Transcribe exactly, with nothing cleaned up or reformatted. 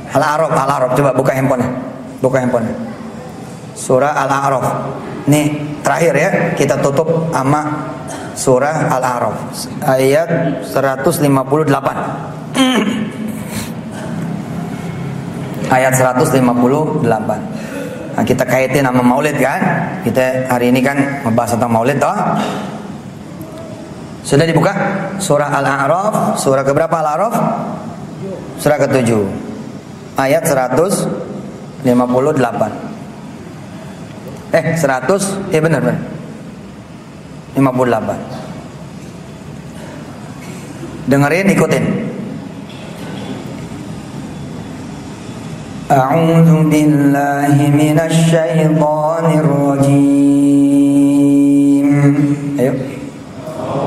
Al-A'raf, Al-A'raf. Coba buka handphone. Buka handphone. Surah Al-A'raf. Nih terakhir ya, kita tutup sama surah Al-A'raf ayat seratus lima puluh delapan. Ayat seratus lima puluh delapan. Nah, kita kaitin sama Maulid kan? Kita hari ini kan membahas tentang Maulid toh. Sudah dibuka? Surah Al-A'raf, surah keberapa Al-A'raf? Surah ketujuh. Ayat seratus lima puluh delapan. Eh, seratus, eh benar benar. lima puluh delapan. Dengerin, ikutin. A'udzu billahi minasy syaithanir rajim.